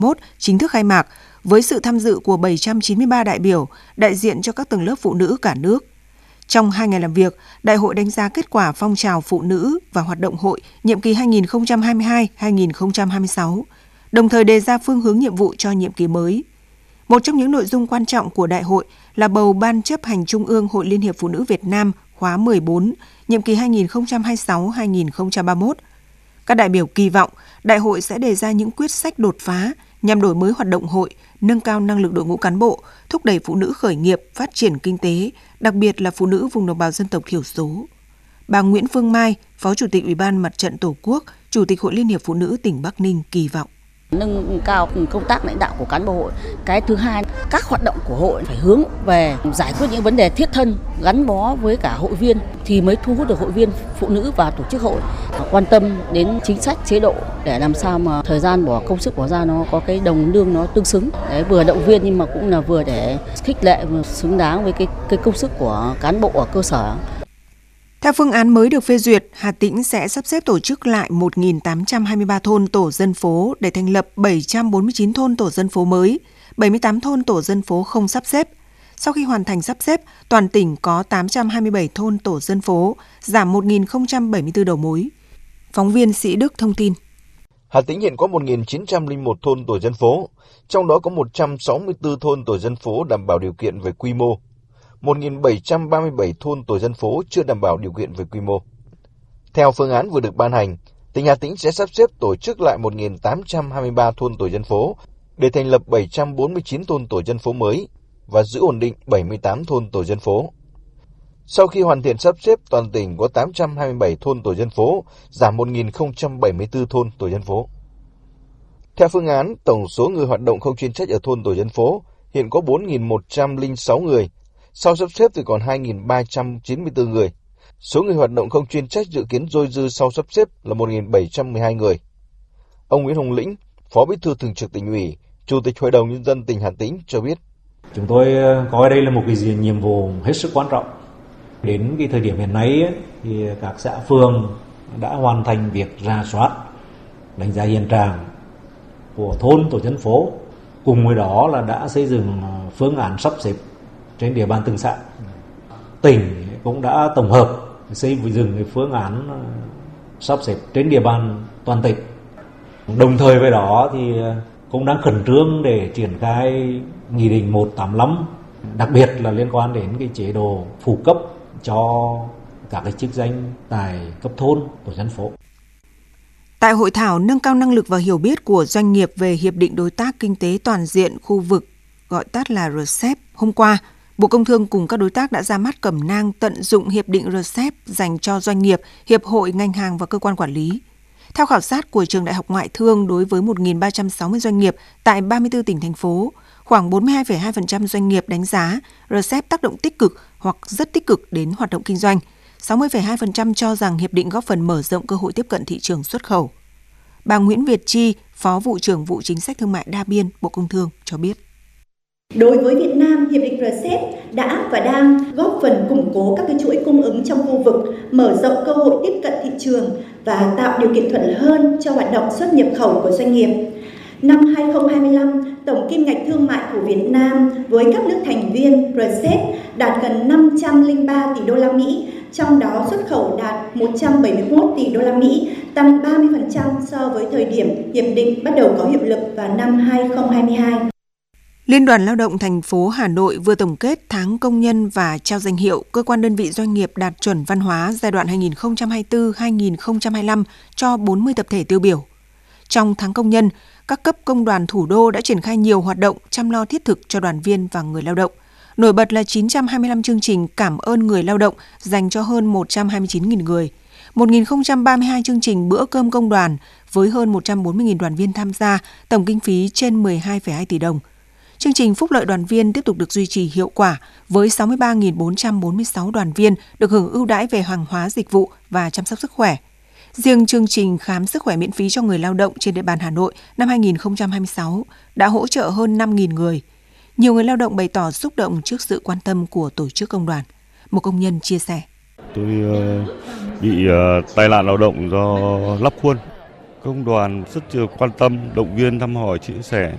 chính thức khai mạc với sự tham dự của 793 đại biểu, đại diện cho các tầng lớp phụ nữ cả nước. Trong 2 ngày làm việc, Đại hội đánh giá kết quả phong trào phụ nữ và hoạt động hội nhiệm kỳ 2022-2026, đồng thời đề ra phương hướng nhiệm vụ cho nhiệm kỳ mới. Một trong những nội dung quan trọng của đại hội là bầu Ban chấp hành Trung ương Hội Liên hiệp Phụ nữ Việt Nam khóa 14, nhiệm kỳ 2026-2031. Các đại biểu kỳ vọng đại hội sẽ đề ra những quyết sách đột phá nhằm đổi mới hoạt động hội, nâng cao năng lực đội ngũ cán bộ, thúc đẩy phụ nữ khởi nghiệp, phát triển kinh tế, đặc biệt là phụ nữ vùng đồng bào dân tộc thiểu số. Bà Nguyễn Phương Mai, Phó Chủ tịch Ủy ban Mặt trận Tổ quốc, Chủ tịch Hội Liên hiệp Phụ nữ tỉnh Bắc Ninh kỳ vọng. Nâng cao công tác lãnh đạo của cán bộ hội. Cái thứ hai, các hoạt động của hội phải hướng về giải quyết những vấn đề thiết thân, gắn bó với cả hội viên thì mới thu hút được hội viên phụ nữ và tổ chức hội. Quan tâm đến chính sách, chế độ để làm sao mà thời gian bỏ công sức bỏ ra nó có cái đồng lương nó tương xứng. Đấy, vừa động viên nhưng mà cũng là vừa để khích lệ xứng đáng với cái công sức của cán bộ ở cơ sở. Theo phương án mới được phê duyệt, Hà Tĩnh sẽ sắp xếp tổ chức lại 1.823 thôn tổ dân phố để thành lập 749 thôn tổ dân phố mới, 78 thôn tổ dân phố không sắp xếp. Sau khi hoàn thành sắp xếp, toàn tỉnh có 827 thôn tổ dân phố, giảm 1.074 đầu mối. Phóng viên Sĩ Đức thông tin. Hà Tĩnh hiện có 1.901 thôn tổ dân phố, trong đó có 164 thôn tổ dân phố đảm bảo điều kiện về quy mô. 1.737 thôn tổ dân phố chưa đảm bảo điều kiện về quy mô. Theo phương án vừa được ban hành, tỉnh Hà Tĩnh sẽ sắp xếp tổ chức lại 1.823 thôn tổ dân phố để thành lập 749 thôn tổ dân phố mới và giữ ổn định 78 thôn tổ dân phố. Sau khi hoàn thiện sắp xếp, toàn tỉnh có 827 thôn tổ dân phố, giảm 1.074 thôn tổ dân phố. Theo phương án, tổng số người hoạt động không chuyên trách ở thôn tổ dân phố hiện có 4.106 người, sau sắp xếp thì còn 2.394 người. Số người hoạt động không chuyên trách dự kiến dôi dư sau sắp xếp là 1.712 người. Ông Nguyễn Hồng Lĩnh, Phó Bí thư Thường trực Tỉnh ủy, Chủ tịch Hội đồng Nhân dân tỉnh Hà Tĩnh cho biết. Chúng tôi coi đây là một cái nhiệm vụ hết sức quan trọng. Đến cái thời điểm hiện nay thì các xã phường đã hoàn thành việc rà soát, đánh giá hiện trạng của thôn tổ dân phố. Cùng với đó là đã xây dựng phương án sắp xếp trên địa bàn từng xã. Tỉnh cũng đã tổng hợp xây dựng phương án sắp xếp trên địa bàn toàn tỉnh. Đồng thời với đó thì cũng đang khẩn trương để triển khai Nghị định 185, đặc biệt là liên quan đến cái chế độ phụ cấp cho các cái chức danh tại cấp thôn, tổ dân phố. Tại hội thảo nâng cao năng lực và hiểu biết của doanh nghiệp về Hiệp định Đối tác Kinh tế Toàn diện khu vực, gọi tắt là RCEP, hôm qua, Bộ Công Thương cùng các đối tác đã ra mắt cẩm nang tận dụng Hiệp định RCEP dành cho doanh nghiệp, hiệp hội, ngành hàng và cơ quan quản lý. Theo khảo sát của Trường Đại học Ngoại thương đối với 1.360 doanh nghiệp tại 34 tỉnh, thành phố, khoảng 42,2% doanh nghiệp đánh giá RCEP tác động tích cực hoặc rất tích cực đến hoạt động kinh doanh. 60,2% cho rằng hiệp định góp phần mở rộng cơ hội tiếp cận thị trường xuất khẩu. Bà Nguyễn Việt Chi, Phó Vụ trưởng Vụ Chính sách Thương mại Đa biên, Bộ Công Thương cho biết. Đối với Việt Nam, Hiệp định RCEP đã và đang góp phần củng cố các cái chuỗi cung ứng trong khu vực, mở rộng cơ hội tiếp cận thị trường và tạo điều kiện thuận lợi hơn cho hoạt động xuất nhập khẩu của doanh nghiệp. Năm 2025, tổng kim ngạch thương mại của Việt Nam với các nước thành viên RCEP đạt gần 503 tỷ đô la Mỹ, trong đó xuất khẩu đạt 171 tỷ đô la Mỹ, tăng 30% so với thời điểm hiệp định bắt đầu có hiệu lực vào năm 2022. Liên đoàn Lao động thành phố Hà Nội vừa tổng kết tháng công nhân và trao danh hiệu cơ quan đơn vị doanh nghiệp đạt chuẩn văn hóa giai đoạn 2024-2025 cho 40 tập thể tiêu biểu. Trong tháng công nhân, các cấp công đoàn thủ đô đã triển khai nhiều hoạt động chăm lo thiết thực cho đoàn viên và người lao động. Nổi bật là 925 chương trình cảm ơn người lao động dành cho hơn 129.000 người, 1.032 chương trình bữa cơm công đoàn với hơn 140.000 đoàn viên tham gia, tổng kinh phí trên 12,2 tỷ đồng. Chương trình phúc lợi đoàn viên tiếp tục được duy trì hiệu quả với 63.446 đoàn viên được hưởng ưu đãi về hàng hóa dịch vụ và chăm sóc sức khỏe. Riêng chương trình khám sức khỏe miễn phí cho người lao động trên địa bàn Hà Nội năm 2026 đã hỗ trợ hơn 5.000 người. Nhiều người lao động bày tỏ xúc động trước sự quan tâm của tổ chức công đoàn. Một công nhân chia sẻ. Tôi bị tai nạn lao động do lắp khuôn. Công đoàn rất quan tâm, động viên, thăm hỏi, chia sẻ.